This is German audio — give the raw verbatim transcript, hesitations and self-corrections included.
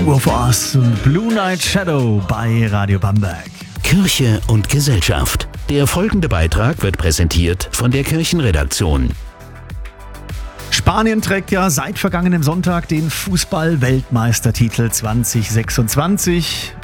Uhr for Us und Blue Night Shadow bei Radio Bamberg. Kirche und Gesellschaft. Der folgende Beitrag wird präsentiert von der Kirchenredaktion. Spanien trägt ja seit vergangenem Sonntag den Fußball-Weltmeistertitel zwanzig sechsundzwanzig.